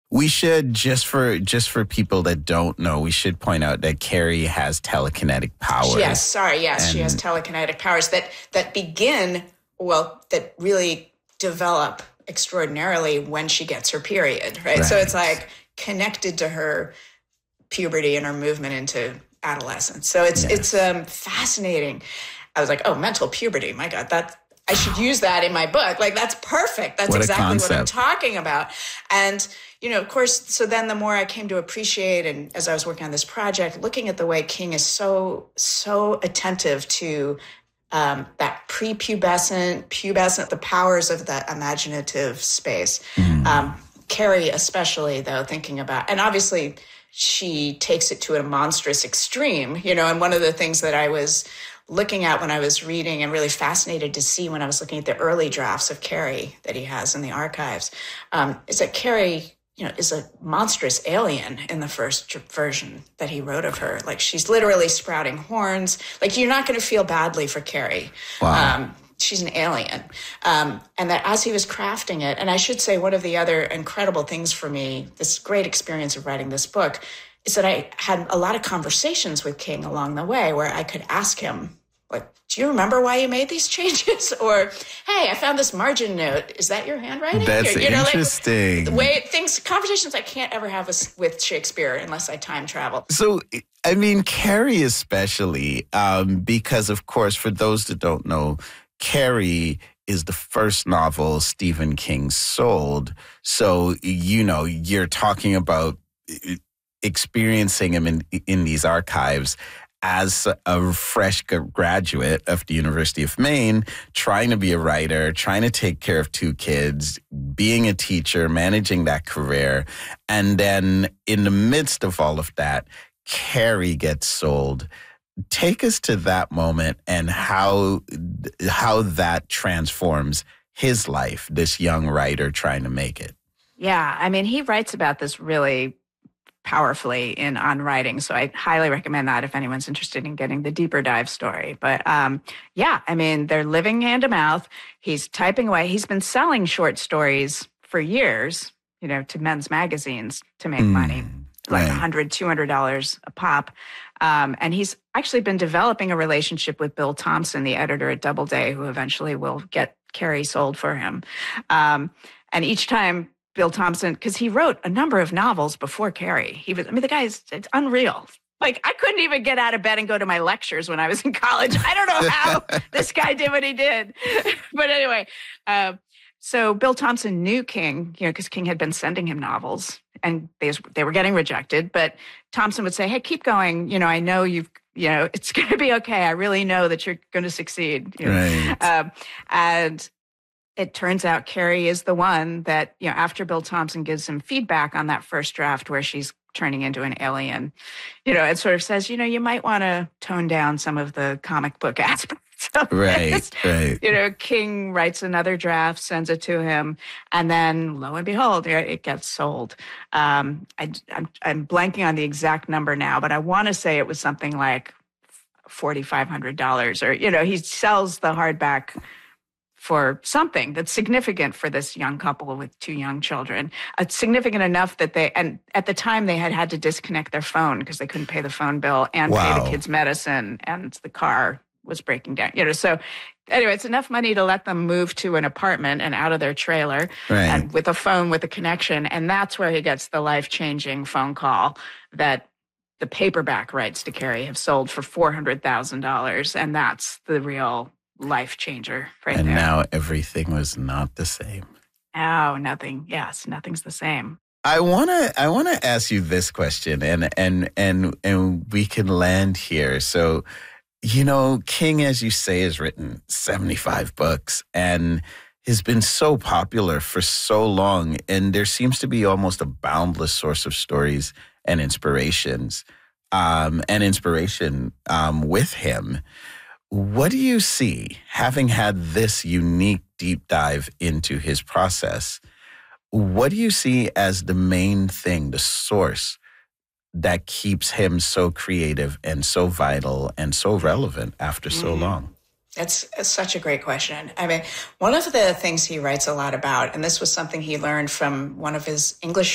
We should, just for people that don't know, we should point out that Carrie has telekinetic powers. Yes, she has telekinetic powers that begin, that really develop extraordinarily when she gets her period, right? So it's like connected to her puberty and her movement into adolescence. So it's fascinating. I was like, oh, mental puberty, my God, I should use that in my book. Like, that's perfect. That's exactly what I'm talking about. And, of course, so then the more I came to appreciate, and as I was working on this project, looking at the way King is so attentive to that pubescent, the powers of that imaginative space. Carrie especially, though, thinking about, and obviously she takes it to a monstrous extreme, and one of the things that I was looking at when I was reading and really fascinated to see when I was looking at the early drafts of Carrie that he has in the archives, is that Carrie, is a monstrous alien in the first version that he wrote of her. Like, she's literally sprouting horns. Like, you're not going to feel badly for Carrie. Wow. She's an alien. And that as he was crafting it, and I should say one of the other incredible things for me, this great experience of writing this book, is that I had a lot of conversations with King along the way where I could ask him, like, do you remember why you made these changes? Or, hey, I found this margin note. Is that your handwriting? That's interesting. The way conversations I can't ever have with Shakespeare unless I time travel. So, I mean, Carrie especially, because, of course, for those that don't know, Carrie is the first novel Stephen King sold. So, you're talking about experiencing him in these archives as a fresh graduate of the University of Maine, trying to be a writer, trying to take care of two kids, being a teacher, managing that career. And then in the midst of all of that, Carrie gets sold. Take us to that moment and how that transforms his life, this young writer trying to make it. Yeah, I mean, he writes about this really powerfully on writing. So I highly recommend that if anyone's interested in getting the deeper dive story. But I mean, they're living hand to mouth. He's typing away. He's been selling short stories for years, to men's magazines to make money, like $100, $200 a pop. And he's actually been developing a relationship with Bill Thompson, the editor at Doubleday, who eventually will get Carrie sold for him. And each time Bill Thompson, because he wrote a number of novels before Carrie. The guy it's unreal. Like, I couldn't even get out of bed and go to my lectures when I was in college. I don't know how this guy did what he did. But anyway, so Bill Thompson knew King, because King had been sending him novels and they were getting rejected. But Thompson would say, hey, keep going. I know it's going to be okay. I really know that you're going to succeed. Right. And it turns out Carrie is the one that, after Bill Thompson gives him feedback on that first draft where she's turning into an alien, it sort of says, you might want to tone down some of the comic book aspects of this. Right. King writes another draft, sends it to him, and then lo and behold, it gets sold. I'm blanking on the exact number now, but I want to say it was something like $4,500 or, he sells the hardback for something that's significant for this young couple with two young children. It's significant enough that and at the time they had to disconnect their phone because they couldn't pay the phone bill and pay the kids' medicine, and the car was breaking down. So anyway, it's enough money to let them move to an apartment and out of their trailer, and with a phone with a connection. And that's where he gets the life-changing phone call that the paperback rights to Carrie have sold for $400,000. And that's the real life changer right and there. And now everything was not the same. Oh, nothing. Yes, nothing's the same. I wanna ask you this question, and we can land here. So, King, as you say, has written 75 books and has been so popular for so long, and there seems to be almost a boundless source of stories and inspiration with him. What do you see, having had this unique deep dive into his process, what do you see as the main thing, the source that keeps him so creative and so vital and so relevant after so long? That's such a great question. I mean, one of the things he writes a lot about, and this was something he learned from one of his English